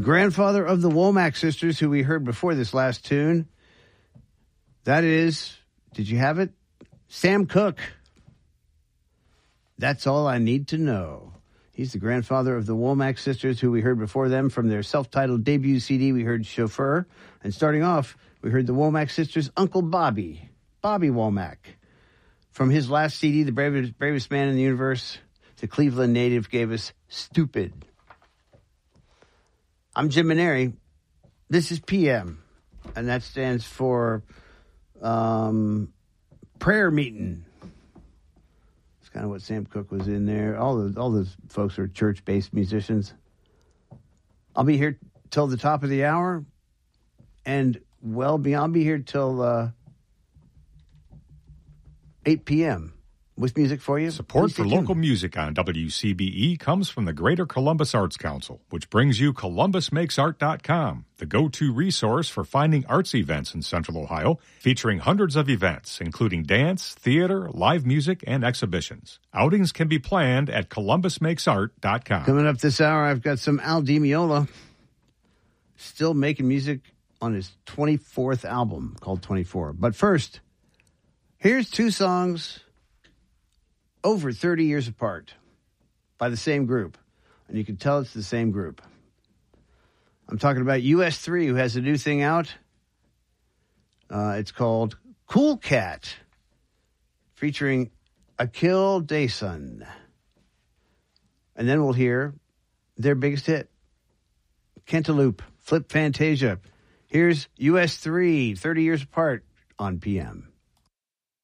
grandfather of the Womack sisters, who we heard before this last tune. That is, did you have it? Sam Cooke. That's All I Need to Know. He's the grandfather of the Womack sisters, who we heard before them from their self-titled debut CD. We heard Chauffeur. And starting off, we heard the Womack sisters' Uncle Bobby Womack. From his last CD, The Bravest Man in the Universe, the Cleveland native gave us Stupid. I'm Jim Maneri. This is PM, and that stands for prayer meeting. It's kind of what Sam Cooke was in there. All those folks are church-based musicians. I'll be here till the top of the hour, and well beyond. I'll be here till 8 p.m. with music for you. Support for local music on WCBE comes from the Greater Columbus Arts Council, which brings you ColumbusMakesArt.com, the go-to resource for finding arts events in Central Ohio, featuring hundreds of events, including dance, theater, live music, and exhibitions. Outings can be planned at ColumbusMakesArt.com. Coming up this hour, I've got some Al Di Meola, still making music on his 24th album called 24. But first, here's two songs over 30 years apart by the same group. And you can tell it's the same group. I'm talking about US3, who has a new thing out. It's called Cool Cat, featuring Akil Dayson. And then we'll hear their biggest hit, Cantaloupe, Flip Fantasia. Here's US3, 30 years apart on PM.